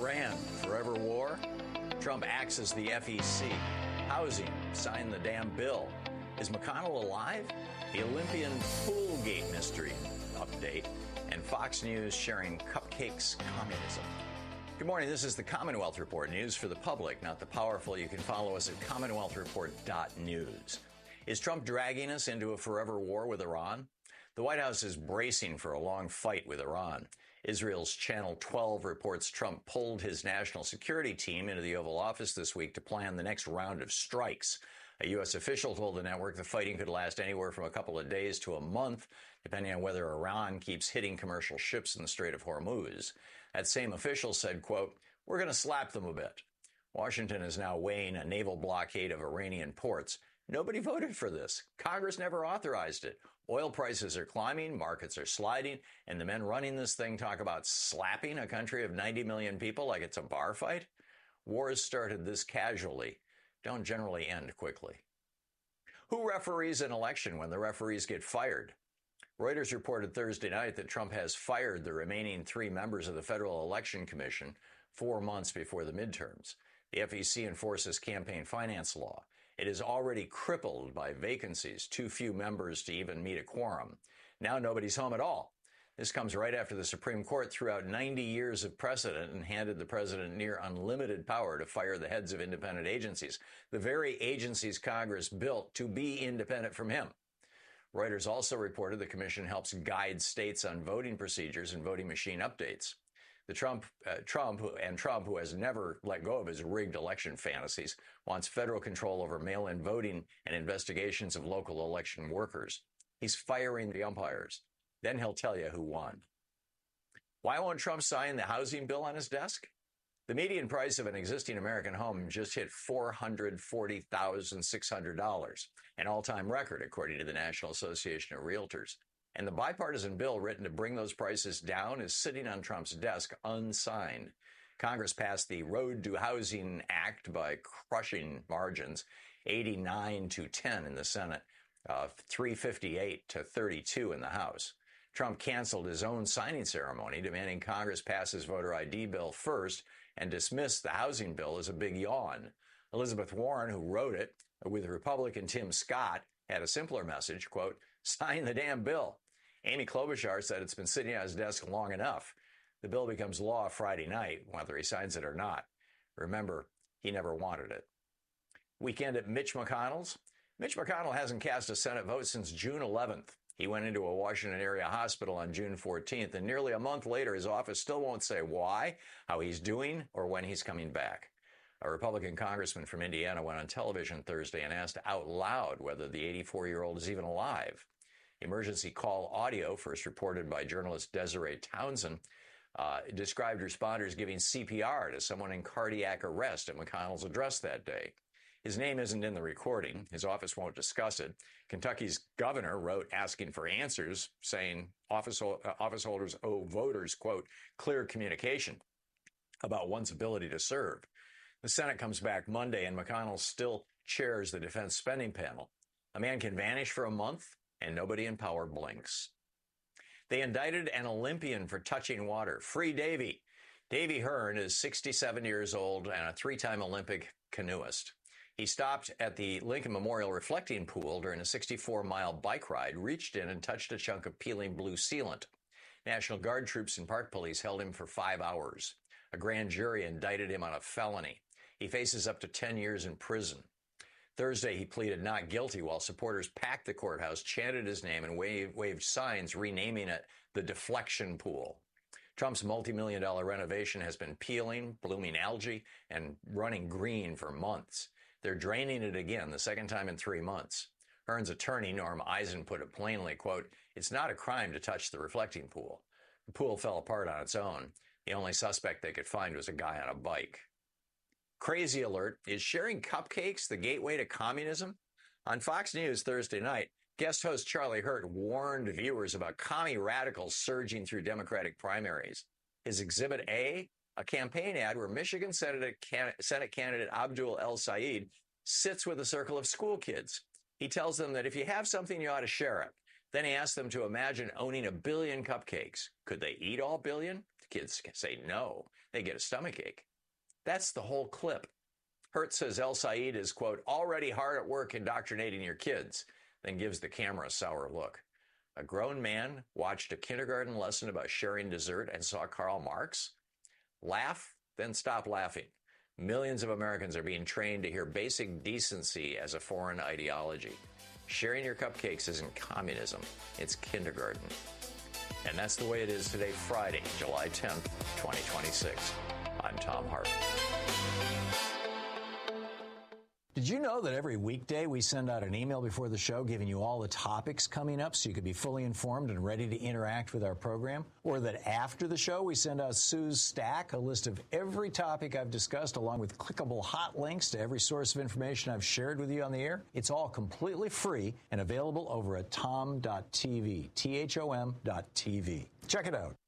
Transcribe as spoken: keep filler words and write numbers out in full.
Iran, forever war. Trump axes the F E C. Housing, sign the damn bill. Is McConnell alive? The Olympian Poolgate mystery update. And Fox News sharing cupcakes communism. Good morning. This is the Commonwealth Report, news for the public, not the powerful. You can follow us at commonwealth report dot news. Is Trump dragging us into a forever war with Iran? The White House is bracing for a long fight with Iran. Israel's Channel twelve reports Trump pulled his national security team into the Oval Office this week to plan the next round of strikes. A U S official told the network the fighting could last anywhere from a couple of days to a month, depending on whether Iran keeps hitting commercial ships in the Strait of Hormuz. That same official said, quote, "We're going to slap them a bit." Washington is now weighing a naval blockade of Iranian ports. Nobody voted for this. Congress never authorized it. Oil prices are climbing, markets are sliding, and the men running this thing talk about slapping a country of ninety million people like it's a bar fight. Wars started this casually don't generally end quickly. Who referees an election when the referees get fired? Reuters reported Thursday night that Trump has fired the remaining three members of the Federal Election Commission four months before the midterms. The F E C enforces campaign finance law. It is already crippled by vacancies, too few members to even meet a quorum. Now nobody's home at all. This comes right after the Supreme Court threw out ninety years of precedent and handed the president near unlimited power to fire the heads of independent agencies, the very agencies Congress built to be independent from him. Reuters also reported the commission helps guide states on voting procedures and voting machine updates. The Trump, uh, Trump and Trump, who has never let go of his rigged election fantasies, wants federal control over mail-in voting and investigations of local election workers. He's firing the umpires. Then he'll tell you who won. Why won't Trump sign the housing bill on his desk? The median price of an existing American home just hit four hundred forty thousand six hundred dollars, an all-time record, according to the National Association of Realtors. And the bipartisan bill written to bring those prices down is sitting on Trump's desk unsigned. Congress passed the Road to Housing Act by crushing margins, eighty-nine to ten in the Senate, uh, three fifty-eight to thirty-two in the House. Trump canceled his own signing ceremony, demanding Congress pass his voter I D bill first and dismiss the housing bill as a big yawn. Elizabeth Warren, who wrote it with Republican Tim Scott, had a simpler message, quote, "Sign the damn bill." Amy Klobuchar said it's been sitting on his desk long enough. The bill becomes law Friday night, whether he signs it or not. Remember, he never wanted it. Weekend at Mitch McConnell's. Mitch McConnell hasn't cast a Senate vote since June eleventh. He went into a Washington area hospital on June fourteenth, and nearly a month later, his office still won't say why, how he's doing, or when he's coming back. A Republican congressman from Indiana went on television Thursday and asked out loud whether the eighty-four-year-old is even alive. Emergency call audio, first reported by journalist Desiree Townsend, uh, described responders giving C P R to someone in cardiac arrest at McConnell's address that day. His name isn't in the recording. His office won't discuss it. Kentucky's governor wrote asking for answers, saying office, uh, office holders owe voters, quote, clear communication about one's ability to serve. The Senate comes back Monday, and McConnell still chairs the defense spending panel. A man can vanish for a month, and nobody in power blinks. They indicted an Olympian for touching water. Free Davy. Davy Hearn is sixty-seven years old and a three-time Olympic canoeist. He stopped at the Lincoln Memorial reflecting pool during a sixty-four mile bike ride, reached in and touched a chunk of peeling blue sealant. National Guard troops and park police held him for five hours. A grand jury indicted him on a felony. He faces up to ten years in prison. Thursday, he pleaded not guilty while supporters packed the courthouse, chanted his name, and waved, waved signs renaming it the Deflection Pool. Trump's multi-million dollar renovation has been peeling, blooming algae, and running green for months. They're draining it again, the second time in three months. Hearn's attorney, Norm Eisen, put it plainly, quote, "It's not a crime to touch the reflecting pool. The pool fell apart on its own. The only suspect they could find was a guy on a bike." Crazy alert. Is sharing cupcakes the gateway to communism? On Fox News Thursday night, guest host Charlie Hurt warned viewers about commie radicals surging through Democratic primaries. His Exhibit A, a campaign ad where Michigan Senate, Senate candidate Abdul El Sayed sits with a circle of school kids. He tells them that if you have something, you ought to share it. Then he asks them to imagine owning a billion cupcakes. Could they eat all billion? kids say no, they get a stomachache. That's the whole clip. Hertz says El Said is, quote, already hard at work indoctrinating your kids, then gives the camera a sour look. A grown man watched a kindergarten lesson about sharing dessert and saw Karl Marx? Laugh, then stop laughing. Millions of Americans are being trained to hear basic decency as a foreign ideology. Sharing your cupcakes isn't communism, it's kindergarten. And that's the way it is today, Friday, July tenth, twenty twenty-six. I'm Thom Hartmann. Did you know that every weekday we send out an email before the show giving you all the topics coming up so you could be fully informed and ready to interact with our program? Or that after the show we send out Sue's Stack, a list of every topic I've discussed along with clickable hot links to every source of information I've shared with you on the air? It's all completely free and available over at tom dot t v, T H O M dot T V. Check it out.